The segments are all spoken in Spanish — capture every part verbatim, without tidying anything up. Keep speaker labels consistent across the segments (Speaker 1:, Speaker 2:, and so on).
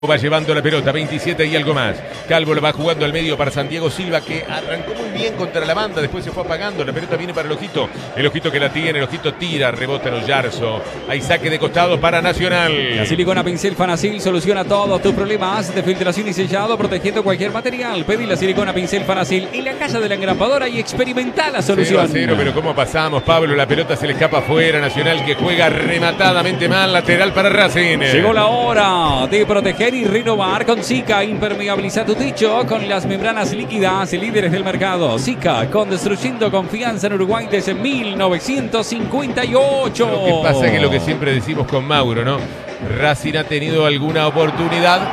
Speaker 1: Va llevando la pelota, veintisiete y algo más. Calvo lo va jugando al medio para Santiago Silva, que arrancó muy bien contra la banda, después se fue apagando. La pelota viene para el Ojito. El Ojito que la tiene, el Ojito tira, rebota en Oyarzo. Hay saque de costado para Nacional.
Speaker 2: La silicona pincel Fanacil soluciona todos tus problemas de filtración y sellado, protegiendo cualquier material. Pedí la silicona pincel Fanacil en la casa de la engrapadora y experimenta la solución.
Speaker 1: cero a cero, pero ¿cómo pasamos, Pablo? La pelota se le escapa afuera. Nacional que juega rematadamente mal, lateral para Racing.
Speaker 2: Llegó la hora de proteger y renovar con Sika. Impermeabiliza tu techo con las membranas líquidas, líderes del mercado. Sika, construyendo confianza en Uruguay desde mil novecientos cincuenta y ocho.
Speaker 1: Lo que pasa es que lo que siempre decimos con Mauro, ¿no? Racing ha tenido alguna oportunidad.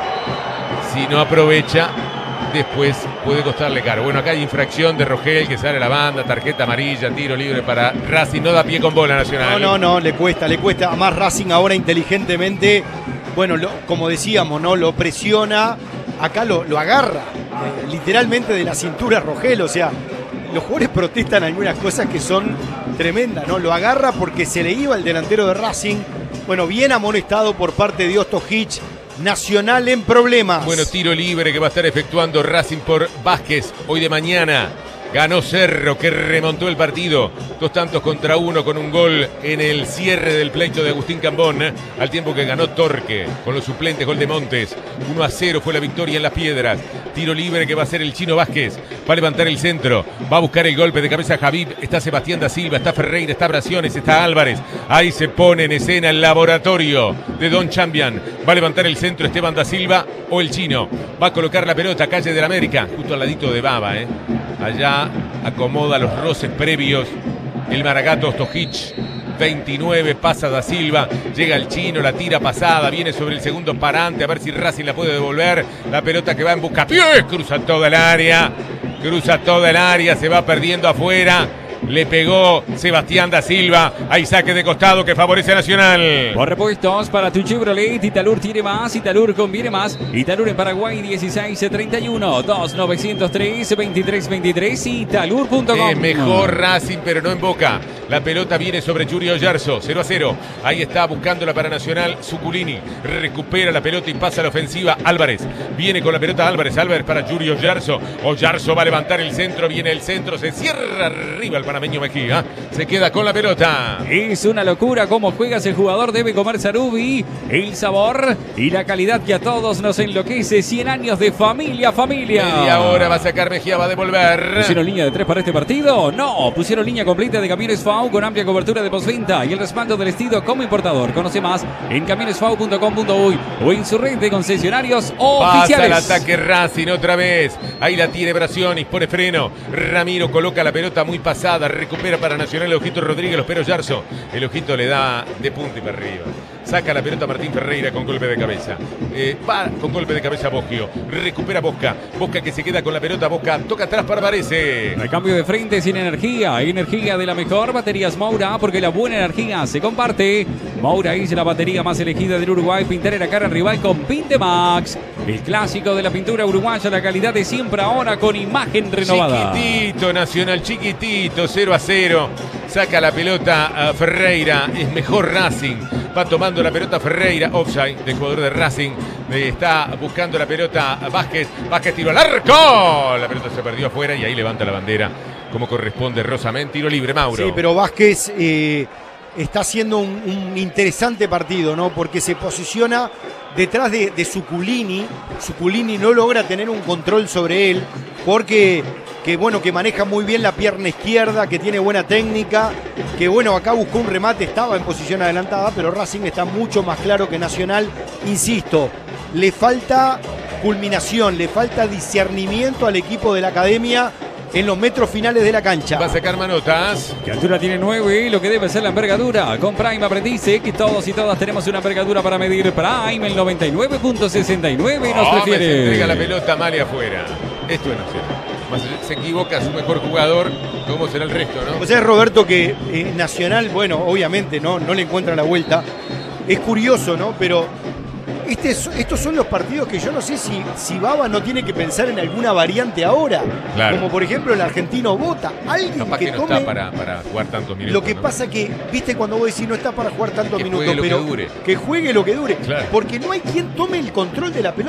Speaker 1: Si no aprovecha, después puede costarle caro. Bueno, acá hay infracción de Rogel que sale a la banda, tarjeta amarilla, tiro libre para Racing. No da pie con bola Nacional.
Speaker 3: No, no, no, le cuesta, le cuesta. Además Racing ahora inteligentemente, bueno, lo, como decíamos, ¿no? Lo presiona, acá lo, lo agarra, eh, literalmente de la cintura Rogel. O sea, los jugadores protestan algunas cosas que son tremendas, ¿no? Lo agarra porque se le iba el delantero de Racing. Bueno, bien amonestado por parte de Ostojic. Nacional en problemas.
Speaker 1: Bueno, tiro libre que va a estar efectuando Racing por Vázquez hoy de mañana. Ganó Cerro, que remontó el partido. Dos tantos contra uno con un gol en el cierre del pleito de Agustín Cambón. ¿eh? Al tiempo que ganó Torque con los suplentes, gol de Montes. uno a cero fue la victoria en Las Piedras. Tiro libre que va a ser el Chino Vázquez. Va a levantar el centro. Va a buscar el golpe de cabeza Javib. Está Sebastián da Silva, está Ferreira, está Braciones, está Álvarez. Ahí se pone en escena el laboratorio de Don Chambian. Va a levantar el centro Esteban da Silva o el Chino. Va a colocar la pelota, calle de la América, justo al ladito de Baba, ¿eh? Allá acomoda los roces previos el Maragato Ostojic. veintinueve, pasa da Silva, llega el Chino, la tira pasada, viene sobre el segundo parante, a ver si Racing la puede devolver. La pelota que va en buscapiés, cruza toda el área, cruza toda el área, se va perdiendo afuera. Le pegó Sebastián da Silva. Hay saque de costado que favorece a Nacional.
Speaker 2: Por repuestos para tu Chevrolet, Italur tiene más, Italur conviene más. Italur en Paraguay dieciséis treinta y uno, dos nueve cero tres, veintitrés veintitrés, italur punto com.
Speaker 1: Es mejor Racing, pero no en Boca. La pelota viene sobre Yuri Oyarzo, cero a cero. Ahí está buscándola para Nacional Zuculini. Recupera la pelota y pasa a la ofensiva Álvarez. Viene con la pelota Álvarez. Álvarez para Yuri Oyarzo. Oyarzo va a levantar el centro. Viene el centro. Se cierra arriba el panameño Mejía. Se queda con la pelota.
Speaker 2: Es una locura cómo juega ese jugador. Debe comer Sarubi. El sabor y la calidad que a todos nos enloquece. cien años de familia, familia.
Speaker 1: Media hora va a sacar Mejía, va a devolver.
Speaker 2: ¿Pusieron línea de tres para este partido? No. Pusieron línea completa de camiones F A U con amplia cobertura de postventa y el respaldo del estilo como importador. Conoce más en camiones f a u punto com punto uy o en su red de concesionarios oficiales.
Speaker 1: Pasa el ataque Racing otra vez. Ahí la tiene Bracionis, pone freno. Ramiro coloca la pelota muy pasada. Recupera para Nacional el Ojito Rodríguez, los Pero Yarzo. El Ojito le da de punta y para arriba. Saca la pelota Martín Ferreira con golpe de cabeza. Eh, va con golpe de cabeza Bosquio. Recupera Bosca. Bosca que se queda con la pelota. Bosca toca atrás para Varese.
Speaker 2: No hay cambio de frente sin energía. Energía de la mejor. Baterías Moura, porque la buena energía se comparte. Moura es la batería más elegida del Uruguay. Pintar en la cara rival con Pintemax. El clásico de la pintura uruguaya. La calidad de siempre ahora con imagen renovada.
Speaker 1: Chiquitito Nacional, chiquitito. cero a cero. Saca la pelota a Ferreira. Es mejor Racing. Va tomando la pelota Ferreira. Offside del jugador de Racing. Está buscando la pelota Vázquez. Vázquez tiró al arco. La pelota se perdió afuera y ahí levanta la bandera como corresponde Rosamén. Tiro libre, Mauro.
Speaker 3: Sí, pero Vázquez eh, está haciendo un, un interesante partido, ¿no? Porque se posiciona detrás de, de Zuculini. Zuculini no logra tener un control sobre él porque que bueno, que maneja muy bien la pierna izquierda, que tiene buena técnica, que bueno, acá buscó un remate, estaba en posición adelantada, pero Racing está mucho más claro que Nacional. Insisto, le falta culminación, le falta discernimiento al equipo de la academia en los metros finales de la cancha.
Speaker 1: Va a sacar manotas.
Speaker 2: ¿Qué altura tiene nueve? Lo que debe ser la envergadura. Con Prime aprendice que todos y todas tenemos una envergadura para medir. Prime, el noventa y nueve punto sesenta y nueve nos
Speaker 1: oh,
Speaker 2: prefiere.
Speaker 1: Se entrega la pelota mal y afuera. Esto es Nacional. Más se equivoca su mejor jugador, ¿cómo será el resto, no?
Speaker 3: O sea, Roberto, que eh, Nacional, bueno, obviamente no, no le encuentra la vuelta. Es curioso, ¿no? Pero este es- estos son los partidos que yo no sé si, si Baba no tiene que pensar en alguna variante ahora.
Speaker 1: Claro.
Speaker 3: Como por ejemplo el argentino Bota. Alguien
Speaker 1: Capaz
Speaker 3: que,
Speaker 1: que no
Speaker 3: tome.
Speaker 1: está para, para jugar tantos minutos.
Speaker 3: Lo que
Speaker 1: ¿no?
Speaker 3: pasa que, viste, cuando vos decís no está para jugar tantos
Speaker 1: Que
Speaker 3: minutos,
Speaker 1: juegue lo que
Speaker 3: pero
Speaker 1: dure.
Speaker 3: que juegue lo que dure.
Speaker 1: Claro.
Speaker 3: Porque no hay quien tome el control de la pelota.